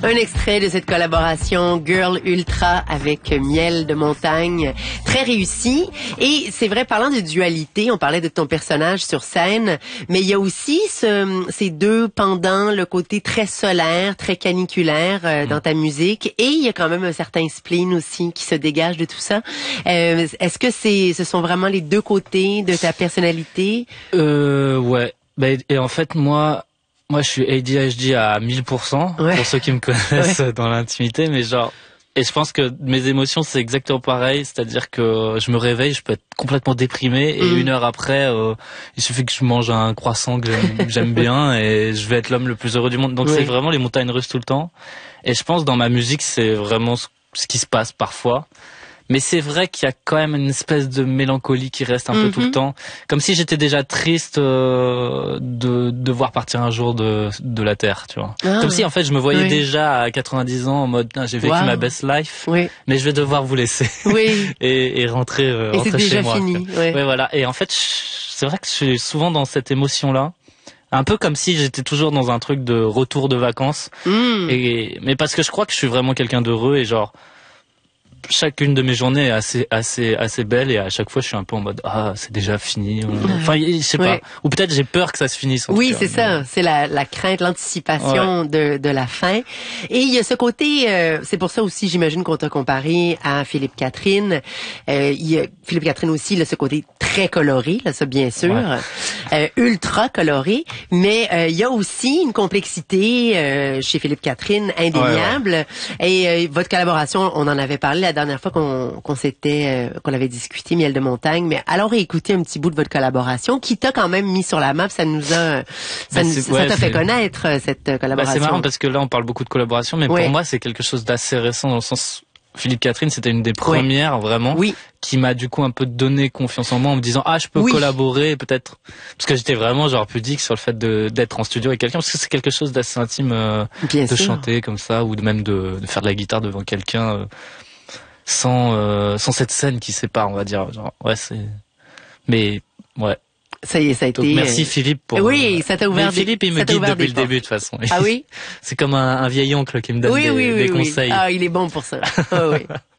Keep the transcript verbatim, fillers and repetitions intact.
Un extrait de cette collaboration Girl Ultra avec Miel de Montagne, très réussi. Et c'est vrai, parlant de dualité, on parlait de ton personnage sur scène, mais il y a aussi ce, ces deux pendants, le côté très solaire, très caniculaire euh, dans ta musique, et il y a quand même un certain spleen aussi qui se dégage de tout ça. Euh, est-ce que c'est, ce sont vraiment les deux côtés de ta personnalité? Euh, ouais. Ben, et en fait, moi, moi, je suis A D H D à mille pour cent, ouais. pour ceux qui me connaissent ouais. dans l'intimité, mais genre, et je pense que mes émotions, c'est exactement pareil, c'est-à-dire que je me réveille, je peux être complètement déprimé, et mmh. une heure après, euh, il suffit que je mange un croissant que j'aime, j'aime bien, et je vais être l'homme le plus heureux du monde. Donc oui. c'est vraiment les montagnes russes tout le temps. Et je pense, dans ma musique, c'est vraiment ce qui se passe parfois. Mais c'est vrai qu'il y a quand même une espèce de mélancolie qui reste un mm-hmm. peu tout le temps. Comme si j'étais déjà triste euh, de devoir partir un jour de, de la Terre, tu vois. Ah, Comme si, en fait, je me voyais oui. déjà à quatre-vingt-dix ans en mode, ah, j'ai vécu wow. ma best life, oui. mais je vais devoir vous laisser. Oui. et, et rentrer, euh, et rentrer c'est chez déjà moi. Fini. Ouais. ouais, voilà. Et en fait, c'est vrai que je suis souvent dans cette émotion-là. Un peu comme si j'étais toujours dans un truc de retour de vacances. Mm. Et, mais parce que je crois que je suis vraiment quelqu'un d'heureux et genre, chacune de mes journées est assez assez assez belle et à chaque fois je suis un peu en mode ah c'est déjà fini enfin je sais pas ouais. ou peut-être j'ai peur que ça se finisse en oui tout cas, c'est mais... ça c'est la la crainte l'anticipation ouais. de de la fin et il y a ce côté euh, c'est pour ça aussi j'imagine qu'on t'a comparé à Philippe Catherine euh, il y a Philippe Catherine aussi là ce côté très coloré là ça bien sûr ouais. euh, ultra coloré mais euh, il y a aussi une complexité euh, chez Philippe Catherine indéniable ouais, ouais. et euh, votre collaboration on en avait parlé la dernière fois qu'on, qu'on s'était, euh, qu'on avait discuté Miel de Montagne, mais alors écoutez un petit bout de votre collaboration qui t'a quand même mis sur la map, ça nous a, ça, bah nous, ça ouais, t'a fait connaître cette collaboration. Bah c'est marrant parce que là on parle beaucoup de collaboration, mais ouais. pour moi c'est quelque chose d'assez récent dans le sens Philippe Catherine c'était une des premières ouais. vraiment oui. qui m'a du coup un peu donné confiance en moi en me disant ah je peux oui. collaborer peut-être parce que j'étais vraiment genre pudique sur le fait de d'être en studio avec quelqu'un parce que c'est quelque chose d'assez intime euh, de sûr. chanter comme ça ou de même de, de faire de la guitare devant quelqu'un. Euh, sans euh, sans cette scène qui sépare on va dire genre ouais c'est mais ouais ça y est ça a donc, été merci Philippe pour oui euh... ça t'a ouvert mais Philippe des... il me guide depuis le début de toute façon ah oui c'est comme un, un vieil oncle qui me donne oui, des, oui, oui, des oui. conseils ah il est bon pour ça oh, oui